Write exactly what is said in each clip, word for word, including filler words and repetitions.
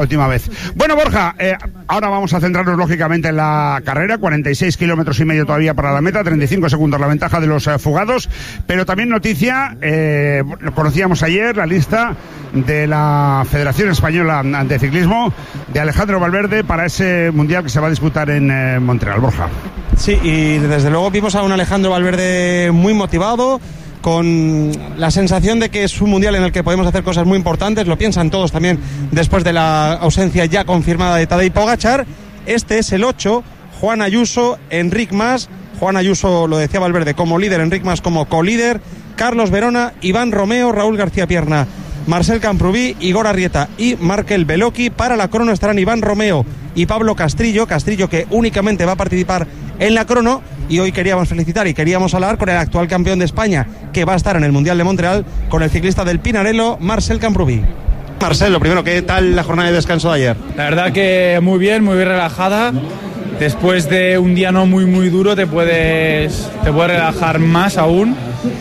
última vez. Bueno, Borja, eh, ahora vamos a centrarnos lógicamente en la carrera. cuarenta y seis kilómetros y medio todavía para la meta, treinta y cinco segundos la ventaja de los eh, fugados, pero también noticia, eh, lo conocíamos ayer, la lista de la Federación Española de Ciclismo de Alejandro Valverde para ese mundial que se va a disputar en eh, Montreal. Borja. Sí, y desde luego vimos a un Alejandro Valverde muy motivado, con la sensación de que es un mundial en el que podemos hacer cosas muy importantes. Lo piensan todos también después de la ausencia ya confirmada de Tadej Pogačar. Este es el ocho, Juan Ayuso, Enric Mas. Juan Ayuso, lo decía Valverde, como líder, Enric Mas como colíder, Carlos Verona, Iván Romeo, Raúl García Pierna, Marcel Camprubí, Igor Arrieta y Markel Beloki. Para la crono estarán Iván Romeo y Pablo Castrillo, Castrillo que únicamente va a participar en la crono. Y hoy queríamos felicitar y queríamos hablar con el actual campeón de España, que va a estar en el Mundial de Montreal, con el ciclista del Pinarello, Marcel Camprubí. Marcel, lo primero, ¿qué tal la jornada de descanso de ayer? La verdad que muy bien, muy bien relajada. Después de un día no muy muy duro te puedes, te puedes relajar más aún,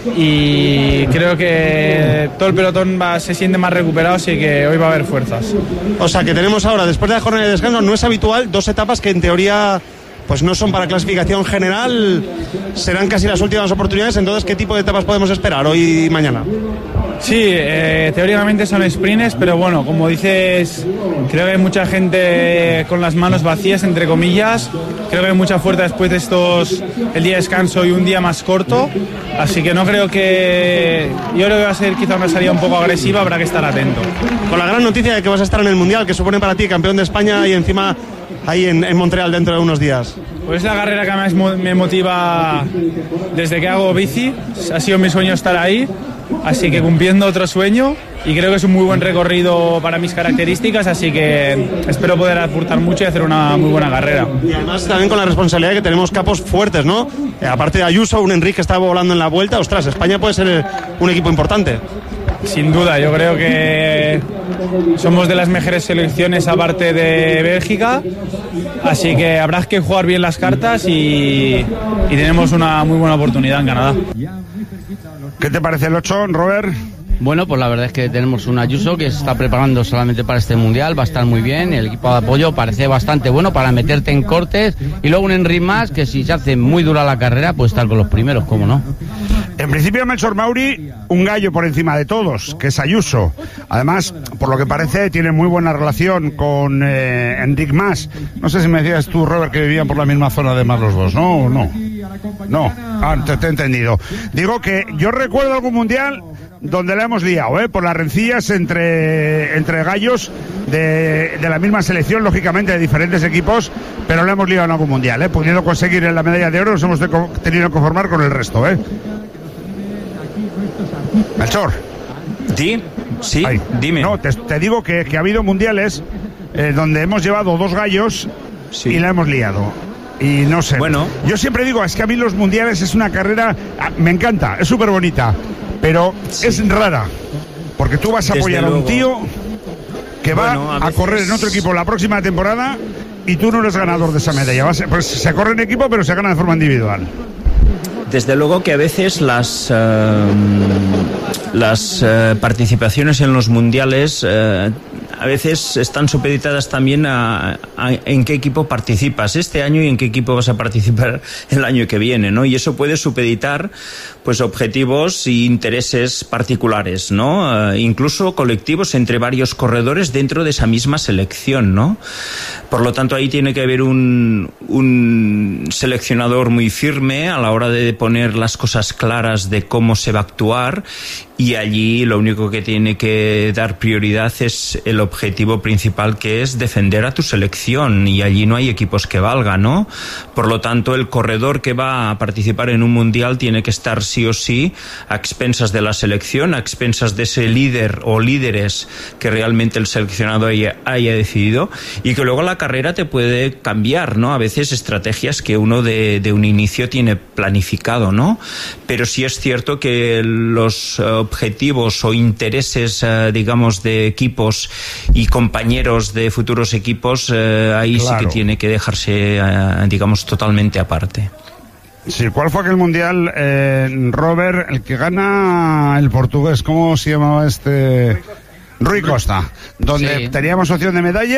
y creo que todo el pelotón va, se siente más recuperado, así que hoy va a haber fuerzas. O sea que tenemos ahora, después de la jornada de descanso, no es habitual, dos etapas que en teoría pues no son para clasificación general, serán casi las últimas oportunidades. Entonces, ¿qué tipo de etapas podemos esperar hoy y mañana? Sí, eh, teóricamente son sprints, pero bueno, como dices, creo que hay mucha gente con las manos vacías, entre comillas. Creo que hay mucha fuerza después de estos, el día de descanso y un día más corto, así que no creo que, yo creo que va a ser quizá una salida un poco agresiva, habrá que estar atento. Con la gran noticia de que vas a estar en el Mundial, que supone para ti campeón de España y encima ahí en, en Montreal dentro de unos días. Pues es la carrera que más me motiva desde que hago bici, ha sido mi sueño estar ahí, así que cumpliendo otro sueño, y creo que es un muy buen recorrido para mis características, así que espero poder aportar mucho y hacer una muy buena carrera. Y además también con la responsabilidad de que tenemos capos fuertes, ¿no? Eh, aparte de Ayuso, un Enric que está volando en la vuelta, ostras, España puede ser un equipo importante. Sin duda, yo creo que somos de las mejores selecciones aparte de Bélgica, así que habrá que jugar bien las cartas y, y tenemos una muy buena oportunidad en Canadá. ¿Qué te parece el ocho, Robert? Bueno, pues la verdad es que tenemos un Ayuso que se está preparando solamente para este mundial, va a estar muy bien, el equipo de apoyo parece bastante bueno para meterte en cortes, y luego un Enric Mas que si se hace muy dura la carrera puede estar con los primeros, ¿cómo no? En principio Melchor Mauri, un gallo por encima de todos, que es Ayuso. Además, por lo que parece, tiene muy buena relación con eh, Enric Mas. No sé si me decías tú, Robert, que vivían por la misma zona además los dos, ¿no? ¿O no? No, ah, te, te he entendido. Digo que yo recuerdo algún mundial donde la hemos liado, ¿eh? Por las rencillas entre, entre gallos de, de la misma selección, lógicamente de diferentes equipos, pero la hemos liado en algún mundial, ¿eh? Pudiendo conseguir la medalla de oro, nos hemos de, tenido que conformar con el resto, ¿eh? Melchor. ¿Sí? Sí, Ay, dime. No, te, te digo que, que ha habido mundiales eh, donde hemos llevado dos gallos, sí, y la hemos liado. Y no sé. Bueno. Yo siempre digo, es que a mí los mundiales es una carrera, me encanta, es súper bonita, pero sí, es rara, porque tú vas a Desde apoyar luego. a un tío que bueno, va a, a veces... correr en otro equipo la próxima temporada y tú no eres ganador de esa medalla. Va a ser, pues se corre en equipo, pero se gana de forma individual. Desde luego que a veces las uh, las uh, participaciones en los mundiales uh, a veces están supeditadas también a, a en qué equipo participas este año y en qué equipo vas a participar el año que viene, ¿no? Y eso puede supeditar pues objetivos e intereses particulares, ¿no? Uh, incluso colectivos entre varios corredores dentro de esa misma selección, ¿no? Por lo tanto, ahí tiene que haber un, un seleccionador muy firme a la hora de poner las cosas claras de cómo se va a actuar, y allí lo único que tiene que dar prioridad es el objetivo principal, que es defender a tu selección, y allí no hay equipos que valgan, ¿no? Por lo tanto, el corredor que va a participar en un mundial tiene que estar sí o sí a expensas de la selección, a expensas de ese líder o líderes que realmente el seleccionado haya, haya decidido, y que luego la carrera te puede cambiar, ¿no? A veces estrategias que uno de, de un inicio tiene planificado, ¿no? Pero sí es cierto que los objetivos o intereses, eh, digamos, de equipos y compañeros de futuros equipos, eh, ahí claro, sí que tiene que dejarse, eh, digamos, totalmente aparte. Sí, ¿cuál fue aquel mundial, eh, Robert, el que gana el portugués? ¿Cómo se llamaba este? Rui Costa, donde Sí. teníamos opción de medalla